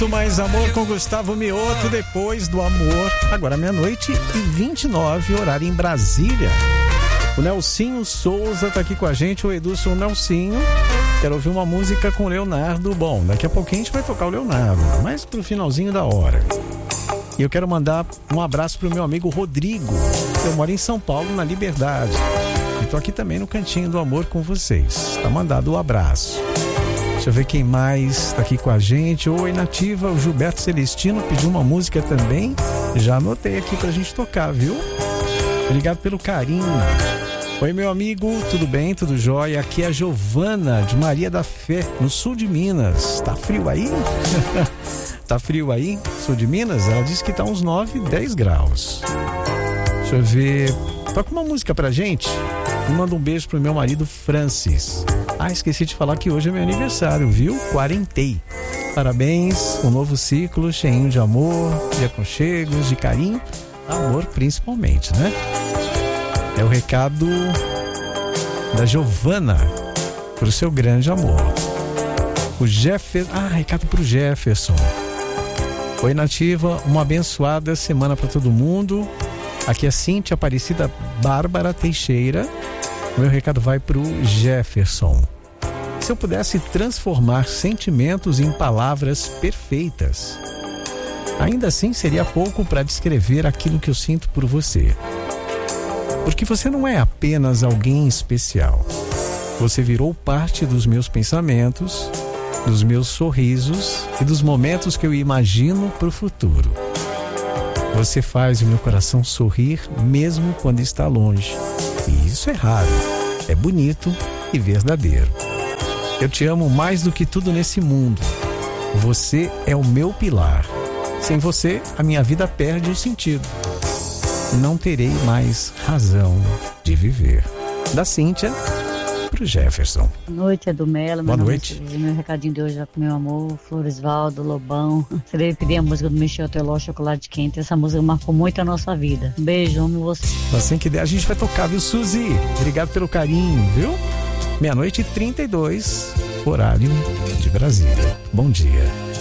Mais amor com Gustavo Mioto, depois do amor. Agora 00:29, horário em Brasília. O Nelsinho Souza tá aqui com a gente, o Edu, sou o Nelsinho. Quero ouvir uma música com o Leonardo. Bom, daqui a pouquinho a gente vai tocar o Leonardo, mas pro finalzinho da hora. E eu quero mandar um abraço pro meu amigo Rodrigo. Eu moro em São Paulo, na Liberdade. E tô aqui também no Cantinho do Amor com vocês. Tá mandado o abraço. Deixa eu ver quem mais tá aqui com a gente. Oi, Nativa, o Gilberto Celestino pediu uma música também. Já anotei aqui pra gente tocar, viu? Obrigado pelo carinho. Oi, meu amigo, tudo bem? Tudo jóia? Aqui é a Giovana, de Maria da Fé, no sul de Minas. Tá frio aí? Tá frio aí? Sul de Minas? Ela disse que tá uns 9, 10 graus. Deixa eu ver. Toca uma música pra gente. E manda um beijo pro meu marido Francis. Ah, esqueci de falar que hoje é meu aniversário, viu? 40. Parabéns, um novo ciclo cheinho de amor, de aconchegos, de carinho, amor principalmente, né? É o recado da Giovana pro seu grande amor. O Jefferson, recado pro Jefferson. Oi, Nativa, uma abençoada semana para todo mundo. Aqui é Cíntia Aparecida Bárbara Teixeira. O meu recado vai pro Jefferson. Se eu pudesse transformar sentimentos em palavras perfeitas, ainda assim seria pouco para descrever aquilo que eu sinto por você. Porque você não é apenas alguém especial. Você virou parte dos meus pensamentos, dos meus sorrisos e dos momentos que eu imagino pro futuro. Você faz o meu coração sorrir mesmo quando está longe. E isso é raro, é bonito e verdadeiro. Eu te amo mais do que tudo nesse mundo. Você é o meu pilar. Sem você, a minha vida perde o sentido. Não terei mais razão de viver. Da Cíntia pro Jefferson. Boa noite, é do Melo. Boa noite. Meu recadinho de hoje é com meu amor, Floresvaldo, Lobão. Você deve pedir a música do Michel Teló, Chocolate Quente. Essa música marcou muito a nossa vida. Um beijo, amo você. Assim que der, a gente vai tocar, viu, Suzy? Obrigado pelo carinho, viu? 00:32, horário de Brasília. Bom dia.